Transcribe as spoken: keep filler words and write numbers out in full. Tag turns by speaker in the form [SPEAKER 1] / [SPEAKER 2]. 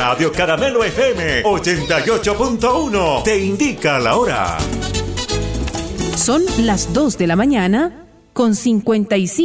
[SPEAKER 1] Radio Caramelo F M ochenta y ocho punto uno te indica la hora.
[SPEAKER 2] Son las dos de la mañana con cincuenta y cinco